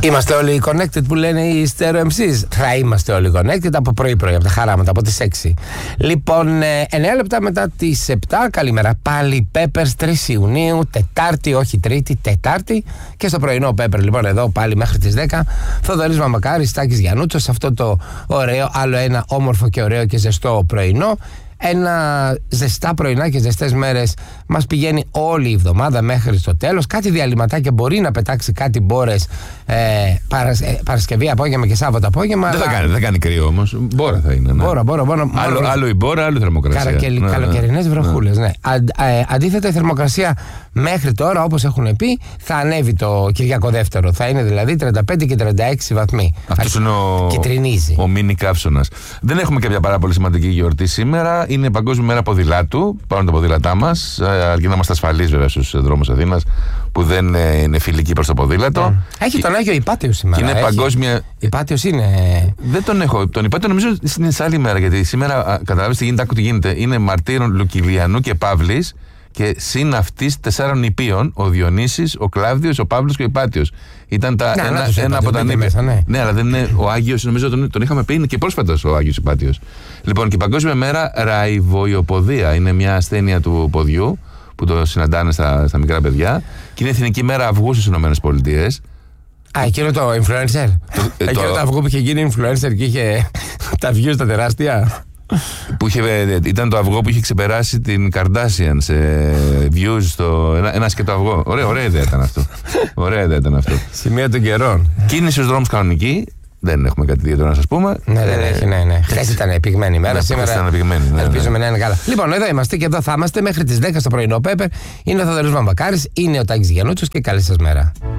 Είμαστε όλοι connected που λένε οι Stereo MCs. Θα είμαστε όλοι connected από πρωί-πρωί, από τα χαράματα, από τις 6. Λοιπόν, 9 λεπτά μετά τις 7, καλημέρα. Πάλι Peppers 3 Ιουνίου, Τετάρτη, όχι Τρίτη, Τετάρτη. Και στο πρωινό Pepper, λοιπόν, εδώ πάλι μέχρι τις 10. Θοδωρής Μαμακάρης, Τάκης Γιαννούτσος, αυτό το ωραίο, άλλο ένα όμορφο και ωραίο και ζεστό πρωινό. Ένα ζεστά πρωινά και ζεστές μέρες μας πηγαίνει όλη η εβδομάδα μέχρι το τέλος. Κάτι διαλυματάκια μπορεί να πετάξει κάτι μπόρες Παρασκευή απόγευμα και Σάββατο απόγευμα. Δεν θα κάνει κρύο όμως. Μπόρα θα είναι. Ναι. Μπόρα. Άλλο η μπόρα, άλλο η θερμοκρασία. Καλοκαιρινές βροχούλες. Ναι. Αντίθετα, η θερμοκρασία μέχρι τώρα, όπως έχουν πει, θα ανέβει το Κυριακό δεύτερο. Θα είναι δηλαδή 35 και 36 βαθμοί. Αυτός είναι ο μίνι καύσωνας. Δεν έχουμε κάποια πάρα πολύ σημαντική γιορτή σήμερα. Είναι Παγκόσμια Μέρα Ποδηλάτου. Πάμε τα ποδήλατά μας. Αρκεί να είμαστε ασφαλείς βέβαια στους δρόμους Αθήνας, που δεν είναι φιλικοί προς το ποδήλατο. Έχει τον Άγιο Υπάτιο σήμερα. Είναι παγκόσμια. Υπάτιος είναι. Δεν τον έχω. Τον Υπάτιο νομίζω είναι σε άλλη μέρα. Γιατί σήμερα, καταλάβεις τι γίνεται, άκου τι γίνεται. Είναι μαρτύρων Λουκυλιανού και Παύλης και συν αυτής 4 υπείων, ο Διονύσης, ο Κλάβδιος, ο Παύλος και ο Υπάτιος. Ήταν ένα από τα νύχια. Ναι, αλλά δεν είναι ο Άγιος, νομίζω τον είχαμε πει, είναι και πρόσφατος ο Άγιος Υπάτιος. Λοιπόν, και Παγκόσμια Μέρα Ραϊβοϊοποδία. Είναι μια ασθένεια του ποδιού που το συναντάνε στα μικρά παιδιά. Και είναι Εθνική Μέρα Αυγού στις ΗΠΑ. Εκείνο το influencer. Εκείνο το αυγό που είχε γίνει influencer και είχε τα views τα τεράστια. Ήταν το αυγό που είχε ξεπεράσει την Kardashian σε views ένα σκέτο αυγό. Ωραία ιδέα ήταν αυτό. Σημεία των καιρών. Κίνηση στους δρόμους κανονική. Δεν έχουμε κάτι ιδιαίτερο να σας πούμε. Ναι, δεν έχει, ναι. Χθες ήταν πυγμένη ημέρα. Σήμερα ελπίζουμε να είναι καλά. Λοιπόν, εδώ είμαστε και εδώ θα είμαστε μέχρι τις 10 στο πρωινό Pepper. Είναι ο Θοδωρής Μαμακάρης, είναι ο Τάκης Γιαννούτσος και καλή σας μέρα.